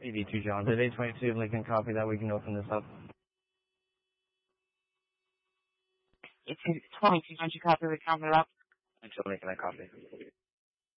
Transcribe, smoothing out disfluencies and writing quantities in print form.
CB2 John. At 822, Lincoln, copy that. We can open this up. It's 22, don't you copy the counter up? Until Lincoln, I copy.